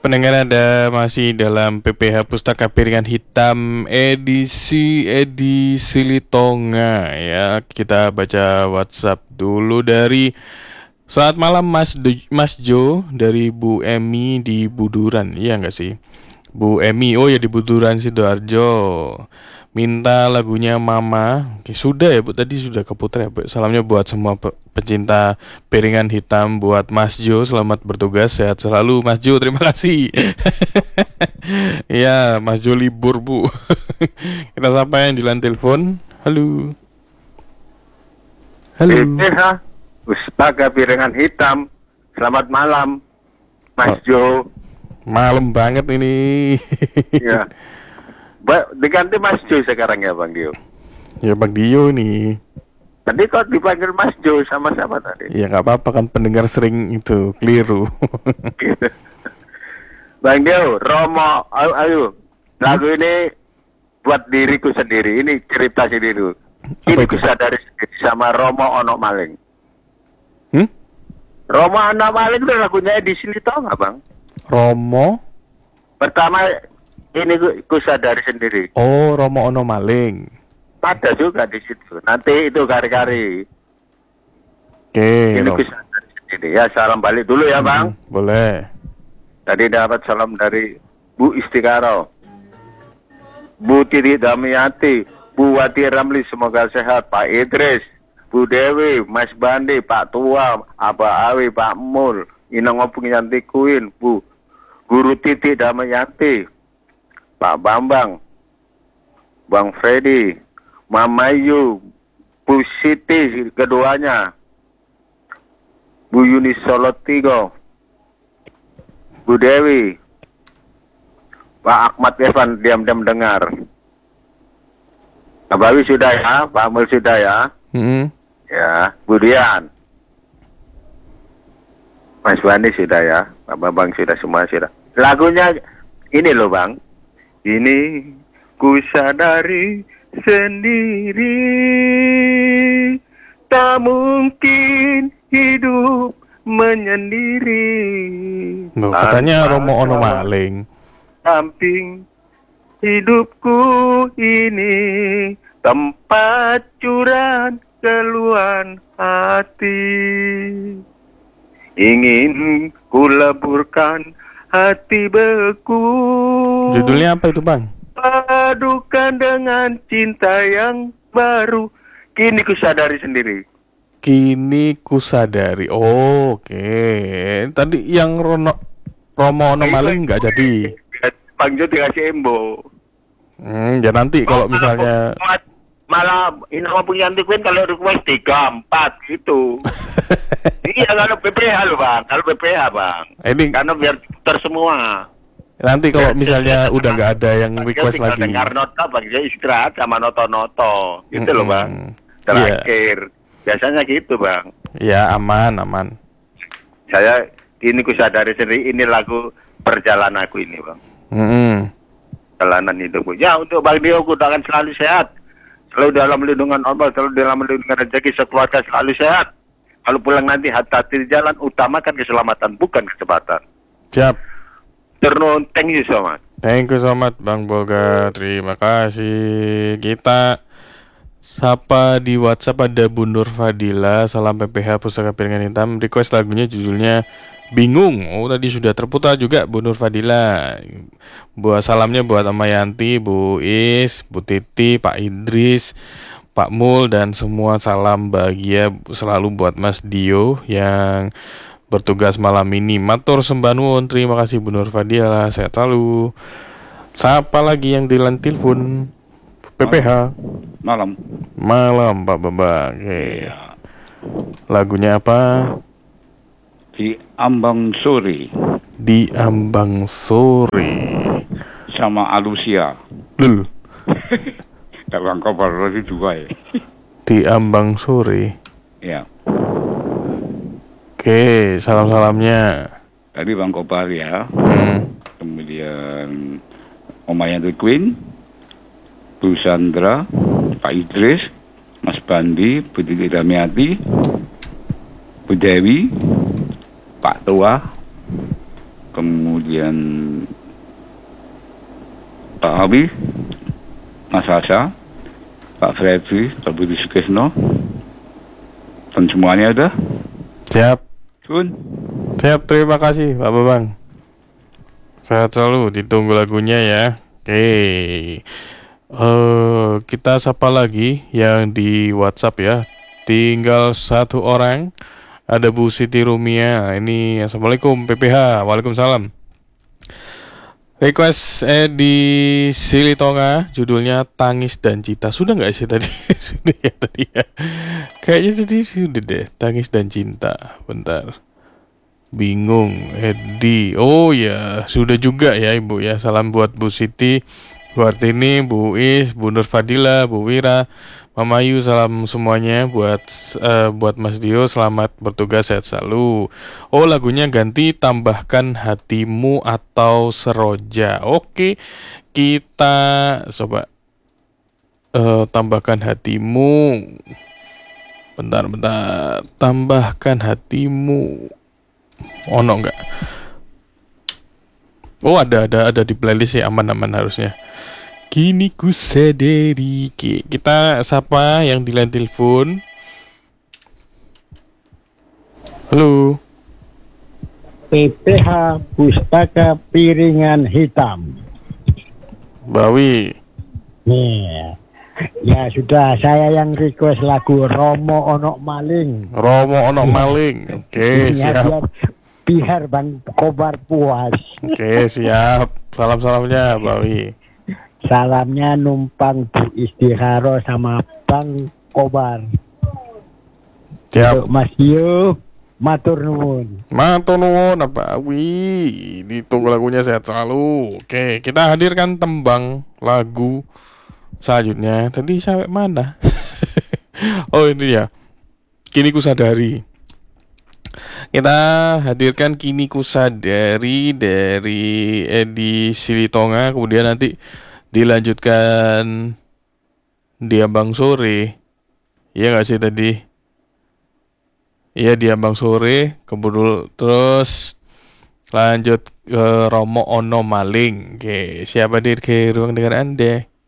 pendengar, ada masih dalam PPH Pustaka Piringan Hitam edisi Litonga ya. Kita baca WhatsApp dulu dari selamat malam Mas Jo dari Bu Emi di Buduran. Iya enggak sih? Bu Emi, oh ya di Buduran Sidoarjo. Minta lagunya Mama. Oke, sudah ya Bu, tadi sudah keputar ya Bu. Salamnya buat semua pecinta piringan hitam, buat Mas Jo, selamat bertugas, sehat selalu Mas Jo, terima kasih. Ya, Mas Jo libur Bu. Kita sapa yang di line telepon. Halo. Halo. Pustaka Piringan Hitam. Selamat malam, Mas Jo. Malam banget ini. Ya. Diganti Mas Jo sekarang ya Bang Dio. Ya Bang Dio nih. Tadi kok dipanggil Mas Jo sama siapa tadi? Ya nggak apa-apa kan, pendengar sering itu keliru. Bang Dio, Romo, ayo. Lagu ini buat diriku sendiri. Ini cerita sendiri. Ini kusadari sendiri sama Romo Ono Maling. Romo Ono Maling itu lagunya di sini tau nggak Bang? Romo. Pertama ini kusadari sendiri. Oh, Romo Ono Maling. Ada juga di situ. Nanti itu kari-kari. Oke. Ini kusadari sendiri. Ya, salam balik dulu ya Bang. Boleh. Tadi dapat salam dari Bu Istikaro, Bu Titi Damiati, Bu Wati Ramli, semoga sehat. Pak Idris, Bu Dewi, Mas Bandi, Pak Tua, Aba Awi, Pak Mul, Inang Opung Yanti Kuin, Bu Guru Titi Damiati, Pak Bambang, Bang Freddy, Mama Yu, Bu Siti keduanya, Bu Yuni Solotigo, Bu Dewi, Pak Ahmad Evan diam-diam dengar. Pak Bawi sudah ya, Pak Mul sudah ya. Ya, Bu Dian, Mas Bani sudah ya, Pak Bambang sudah, semua sudah. Lagunya ini loh Bang. Ini ku sadari sendiri, tak mungkin hidup menyendiri. Loh, katanya Romo Ono Maling. Samping hidupku ini tempat curahan keluhan hati, ingin ku leburkan hati beku. Judulnya apa itu Bang? Padukan dengan cinta yang baru, kini ku sadari sendiri. Kini ku sadari. Oh, oke. Tadi yang Romo Ono Maling nggak jadi. Bang Jo dikasih embo. Ya nanti kalau misalnya malah ini punya antikuin kalau request 3, 4 gitu. Iya kalau PPH loh Bang, kalau PPH Bang. Ini karena biar putar semua. Nanti kalau misalnya udah nggak ada yang request lagi. Dengar nota Bang Jo istirahat sama noto-noto, gitu loh Bang. Terakhir, biasanya gitu Bang. Ya aman. Saya ini ku sadari sendiri, ini lagu perjalanan aku ini Bang. Perjalanan hidupku. Ya untuk Bang Dio, aku akan selalu sehat. Selalu dalam lindungan Allah, selalu dalam lindungan rezeki, sekeluarga selalu sehat. Kalau pulang nanti hati-hati di jalan, utamakan keselamatan, bukan kecepatan. Siap. Turun, thank you so much. Thank you so much Bang Boga, terima kasih. Kita sapa di WhatsApp, ada Bu Nur Fadila, salam PPH Pustaka Piringan Hitam, request lagunya judulnya Bingung. Oh tadi sudah terputar juga Bu Nur Fadila. Buat salamnya buat Amayanti, Bu Is, Bu Titi, Pak Idris, Pak Mul, dan semua salam bahagia selalu buat Mas Dio yang bertugas malam ini. Matur sembah nuwun, terima kasih Bu Nur Fadila, sehat selalu. Siapa lagi yang di line telepon? PPH. Malam Pak Bambang. Oke. Lagunya apa? Di Ambang Sore. Di Ambang Sore Sama Alusia. Lul. Tak Bang kabar lagi juga ya. Di Ambang Sore. Ya. Oke, salam-salamnya. Tadi Bang Kobar ya. Kemudian Omayanti Queen, Bu Sandra, Pak Idris, Mas Bandi, Bu Titi Damiati, Bu Dewi, Pak Tua, kemudian Pak Abi, Mas Asa, Pak Fredri, Pak Budi Sukesno, dan semuanya ada. Siap. Sun. Siap, terima kasih Pak Bambang. Sehat selalu, ditunggu lagunya ya. Oke. Kita sapa lagi yang di WhatsApp ya. Tinggal satu orang. Ada Bu Siti Rumia. Ini Assalamualaikum PPH. Waalaikumsalam. Request di Silitonga, judulnya Tangis dan Cinta. Sudah nggak sih tadi? Sudah ya tadi ya. Kayaknya tadi sudah deh. Tangis dan Cinta. Bentar. Bingung, Edi. Oh ya, sudah juga ya Ibu ya. Salam buat Bu Siti, Bu Artini, Bu Is, Bu Nur Fadila, Bu Wira, Mama Ayu, salam semuanya buat Mas Dio, selamat bertugas, sehat selalu. Oh, lagunya ganti Tambahkan Hatimu atau Seroja. Oke, kita coba Tambahkan Hatimu. Bentar. Tambahkan Hatimu. Ono enggak? Oh, ada di playlist ya, aman harusnya. Kini ku sadari. Kita sapa yang di line telepon. Halo. PPH Pustaka Piringan Hitam. Bawi. Nih. Ya sudah, saya yang request lagu Romo Ono Maling. Romo Ono Maling. Oke, siap. Biar Bang Kobar puas. Oke, siap. Salam-salamnya Bawi. Salamnya numpang Bu Istiharo sama Bang Kobar. Siap. Untuk Mas Dio, matur nuwun. Matur nuwun apa? Wih, ditunggu lagunya, sehat selalu. Oke, kita hadirkan tembang lagu selanjutnya. Tadi sampai mana? Oh, ini ya. Kini ku sadari. Kita hadirkan Kini ku sadari dari Edi Silitonga, kemudian nanti dilanjutkan Diambang Sore. Iya nggak sih tadi? Iya, Diambang Sore, kemudian terus lanjut ke Romo Ono Maling. Oke, siapa hadir ke ruang dengar Anda?